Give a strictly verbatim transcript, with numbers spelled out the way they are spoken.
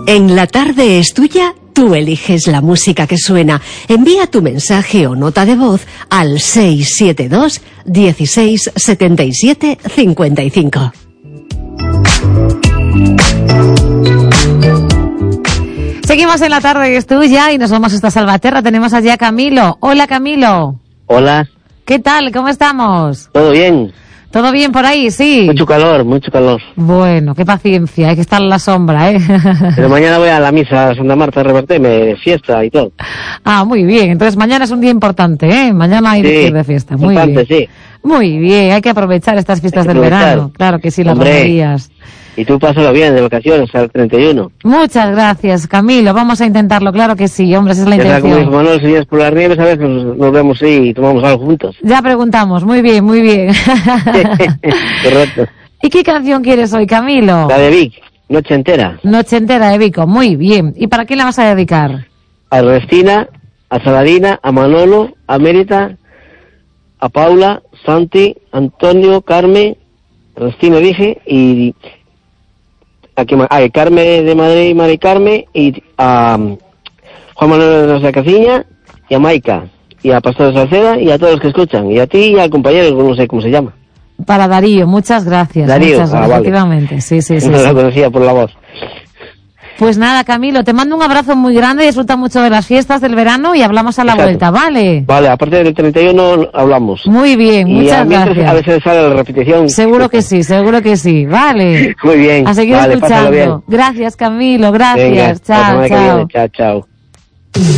En La Tarde es Tuya, tú eliges la música que suena. Envía tu mensaje o nota de voz al seis siete dos, dieciséis, setenta y siete, cincuenta y cinco. Seguimos en La Tarde es Tuya y nos vamos hasta Salvaterra. Tenemos allí a Camilo. Hola, Camilo. Hola. ¿Qué tal? ¿Cómo estamos? ¿Todo bien? ¿Todo bien por ahí? Sí. Mucho calor, mucho calor. Bueno, qué paciencia, hay que estar en la sombra, ¿eh? Pero mañana voy a la misa a Santa Marta de Reverteme, fiesta y todo. Ah, muy bien. Entonces mañana es un día importante, ¿eh? Mañana hay Sí, que ir de fiesta. Muy importante, bien. sí. Muy bien, hay que aprovechar estas fiestas del aprovechar. verano. Claro que sí, las Hombre. romerías. Y tú pásalo bien, de vacaciones, hasta el treinta y uno. Muchas gracias, Camilo. Vamos a intentarlo, claro que sí, hombre, esa es la Ya sea, como dijo intención. Manuel, si vienes por las nieves, a veces nos, nos vemos y tomamos algo juntos. Ya preguntamos, muy bien, muy bien. Correcto. ¿Y qué canción quieres hoy, Camilo? La de Vic, Noche Entera. Noche Entera de Vico, muy bien. ¿Y para quién la vas a dedicar? A Restina, a Saladina, a Manolo, a Mérita, a Paula, Santi, Antonio, Carmen, Restina dije, y a, que, a Carmen de Madrid, Mari Carmen, y a um, Juan Manuel de la Caciña, y a Maica, y a Pastor de Salceda, y a todos los que escuchan, y a ti y al compañero, no sé cómo se llama. Para Darío, muchas gracias. Darío, muchas ah, gracias, vale. efectivamente. Sí, sí, sí. No sí. la conocía por la voz. Pues nada, Camilo, te mando un abrazo muy grande, disfruta mucho de las fiestas del verano y hablamos a la Exacto. vuelta, ¿vale? Vale, a partir del treinta y uno hablamos. Muy bien, Y muchas a, mientras, gracias. a veces sale la repetición. Seguro que sí, seguro que sí, vale. Muy bien. A seguir Vale, pásalo escuchando. bien. Gracias, Camilo, gracias. Venga, hasta la chao, semana que chao. viene. Chao, chao.